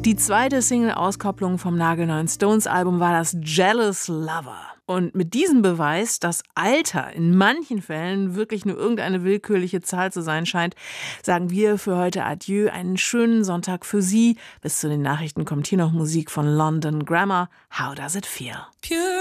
Die zweite Single-Auskopplung vom nagelneuen Stones-Album war das Jealous Lover. Und mit diesem Beweis, dass Alter in manchen Fällen wirklich nur irgendeine willkürliche Zahl zu sein scheint, sagen wir für heute Adieu. Einen schönen Sonntag für Sie. Bis zu den Nachrichten kommt hier noch Musik von London Grammar. How does it feel? Pure